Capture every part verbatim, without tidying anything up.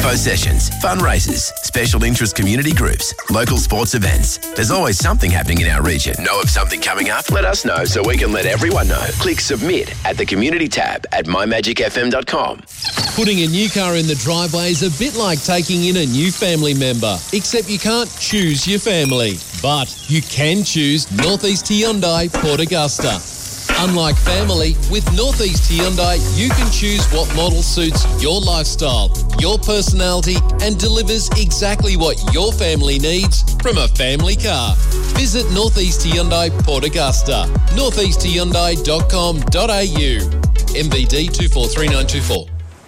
Info sessions, fundraisers, special interest community groups, local sports events. There's always something happening in our region. Know of something coming up? Let us know so we can let everyone know. Click submit at the community tab at my magic f m dot com. Putting a new car in the driveway is a bit like taking in a new family member, except you can't choose your family. But you can choose North East Hyundai Port Augusta. Unlike family, with North East Hyundai, you can choose what model suits your lifestyle, your personality, and delivers exactly what your family needs from a family car. Visit North East Hyundai Port Augusta, north east hyundai dot com dot a u. M V D two four three nine two four.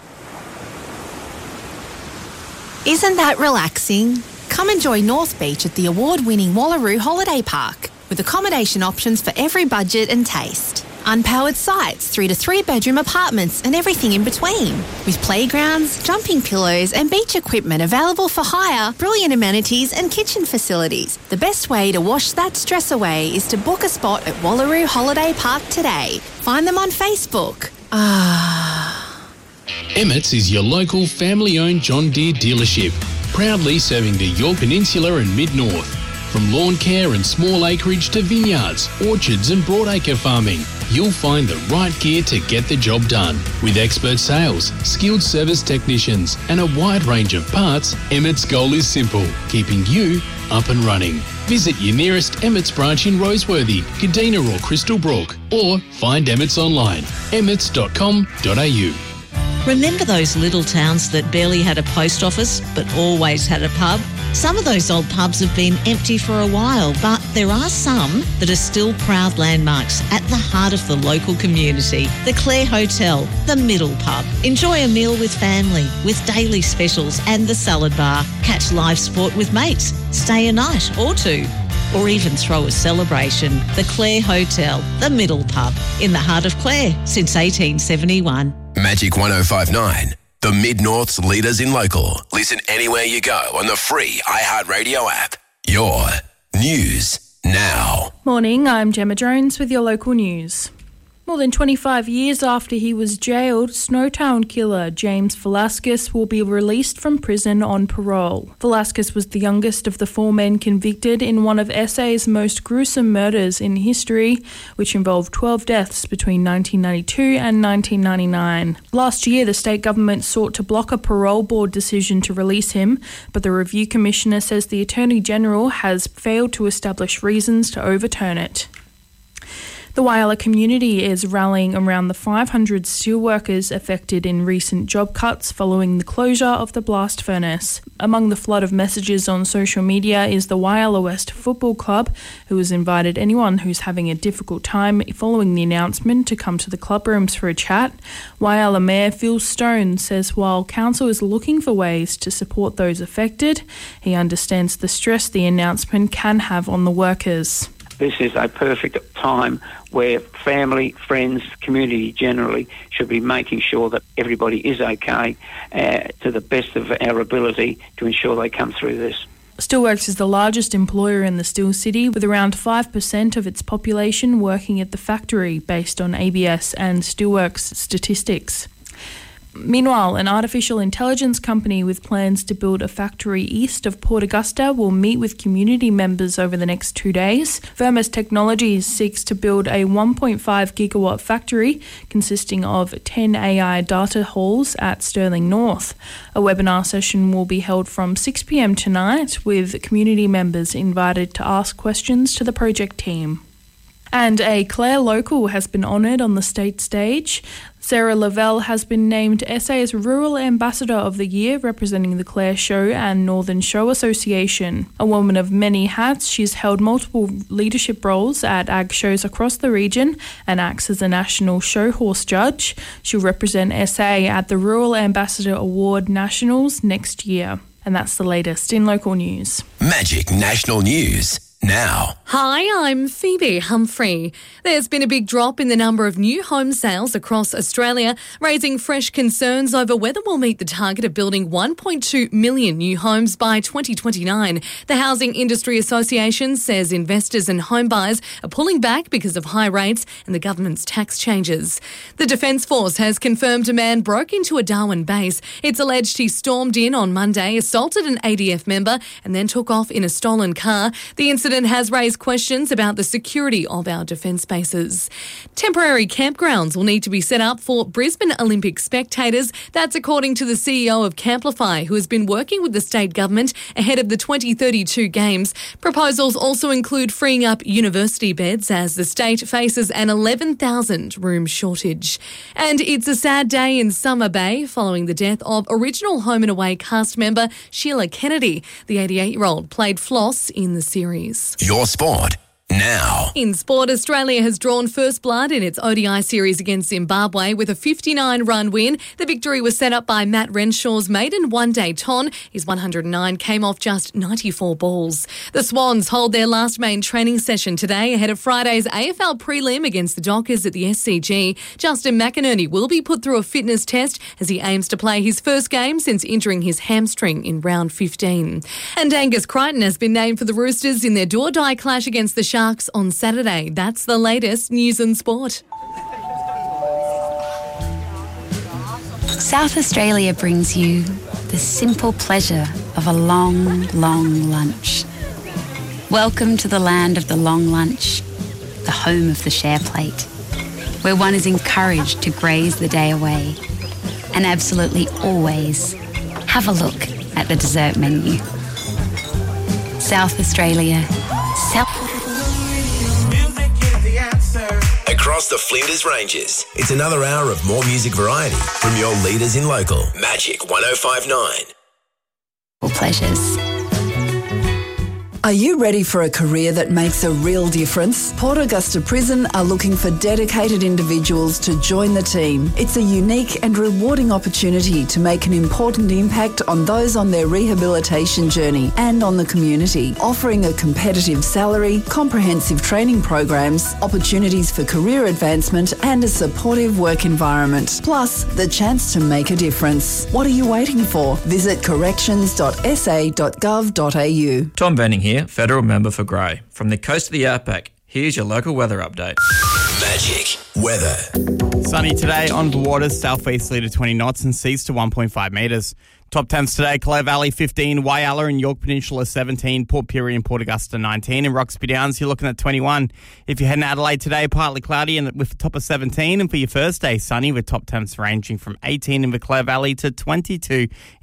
Isn't that relaxing? Come enjoy North Beach at the award-winning Wallaroo Holiday Park, with accommodation options for every budget and taste. Unpowered sites, three to three bedroom apartments and everything in between. With playgrounds, jumping pillows and beach equipment available for hire, brilliant amenities and kitchen facilities. The best way to wash that stress away is to book a spot at Wallaroo Holiday Park today. Find them on Facebook. Ah. Emmett's is your local family-owned John Deere dealership, proudly serving the Yorke Peninsula and Mid-North. From lawn care and small acreage to vineyards, orchards and broadacre farming, you'll find the right gear to get the job done. With expert sales, skilled service technicians and a wide range of parts, Emmett's goal is simple, keeping you up and running. Visit your nearest Emmett's branch in Roseworthy, Kadina or Crystal Brook, or find Emmett's online, emmets dot com dot a u. Remember those little towns that barely had a post office but always had a pub? Some of those old pubs have been empty for a while, but there are some that are still proud landmarks at the heart of the local community. The Clare Hotel, the Middle Pub. Enjoy a meal with family, with daily specials and the salad bar. Catch live sport with mates. Stay a night or two. Or even throw a celebration. The Clare Hotel, the Middle Pub, in the heart of Clare since eighteen seventy-one. Magic one oh five nine, the Mid-North's leaders in local. Listen anywhere you go on the free iHeartRadio app. Your news now. Morning, I'm Gemma Jones with your local news. More than twenty-five years after he was jailed, Snowtown killer James Velasquez will be released from prison on parole. Velasquez was the youngest of the four men convicted in one of S A's most gruesome murders in history, which involved twelve deaths between nineteen ninety-two and nineteen ninety-nine. Last year, the state government sought to block a parole board decision to release him, but the review commissioner says the Attorney General has failed to establish reasons to overturn it. The Whyalla community is rallying around the five hundred steelworkers affected in recent job cuts following the closure of the blast furnace. Among the flood of messages on social media is the Whyalla West Football Club, who has invited anyone who's having a difficult time following the announcement to come to the club rooms for a chat. Whyalla Mayor Phil Stone says while council is looking for ways to support those affected, he understands the stress the announcement can have on the workers. This is a perfect time where family, friends, community generally should be making sure that everybody is okay uh, to the best of our ability to ensure they come through this. Steelworks is the largest employer in the Steel City, with around five percent of its population working at the factory, based on A B S and Steelworks statistics. Meanwhile, an artificial intelligence company with plans to build a factory east of Port Augusta will meet with community members over the next two days. Vermis Technologies seeks to build a one point five gigawatt factory consisting of ten A I data halls at Stirling North. A webinar session will be held from six p.m. tonight, with community members invited to ask questions to the project team. And a Clare local has been honoured on the state stage. Sarah Lavelle has been named S A's Rural Ambassador of the Year, representing the Clare Show and Northern Show Association. A woman of many hats, she's held multiple leadership roles at ag shows across the region and acts as a national show horse judge. She'll represent S A at the Rural Ambassador Award Nationals next year. And that's the latest in local news. Magic National News now. Hi, I'm Phoebe Humphrey. There's been a big drop in the number of new home sales across Australia, raising fresh concerns over whether we'll meet the target of building one point two million new homes by twenty twenty-nine. The Housing Industry Association says investors and home buyers are pulling back because of high rates and the government's tax changes. The Defence Force has confirmed a man broke into a Darwin base. It's alleged he stormed in on Monday, assaulted an A D F member and then took off in a stolen car. The incident has raised questions about the security of our defence bases. Temporary campgrounds will need to be set up for Brisbane Olympic spectators. That's according to the C E O of Camplify, who has been working with the state government ahead of the twenty thirty-two Games. Proposals also include freeing up university beds as the state faces an eleven thousand room shortage. And it's a sad day in Summer Bay following the death of original Home and Away cast member Sheila Kennedy. The eighty-eight-year-old played Floss in the series. Your sport now. In sport, Australia has drawn first blood in its O D I series against Zimbabwe with a fifty-nine run win. The victory was set up by Matt Renshaw's maiden one-day ton. His one hundred nine came off just ninety-four balls. The Swans hold their last main training session today ahead of Friday's A F L prelim against the Dockers at the S C G. Justin McInerney will be put through a fitness test as he aims to play his first game since injuring his hamstring in round fifteen. And Angus Crichton has been named for the Roosters in their do-or-die clash against the Sharks on Saturday. That's the latest news and sport. South Australia brings you the simple pleasure of a long, long lunch. Welcome to the land of the long lunch, the home of the share plate, where one is encouraged to graze the day away and absolutely always have a look at the dessert menu. South Australia, South Across the Flinders Ranges, it's another hour of more music variety from your leaders in local. Magic one oh five point nine. pleasures. Are you ready for a career that makes a real difference? Port Augusta Prison are looking for dedicated individuals to join the team. It's a unique and rewarding opportunity to make an important impact on those on their rehabilitation journey and on the community, offering a competitive salary, comprehensive training programs, opportunities for career advancement and a supportive work environment. Plus, the chance to make a difference. What are you waiting for? Visit corrections dot s a dot gov dot a u. Tom Benning here. Federal member for Grey. From the coast of the outback, here's your local weather update. Magic weather. Sunny today on the waters, southeasterly to twenty knots and seas to one point five metres. Top temps today, Clare Valley fifteen, Whyalla and York Peninsula seventeen, Port Pirie and Port Augusta nineteen, and Roxby Downs you're looking at twenty-one. If you're heading to Adelaide today, partly cloudy and with a top of seventeen, and for your first day, sunny with top temps ranging from eighteen in the Clare Valley to twenty-two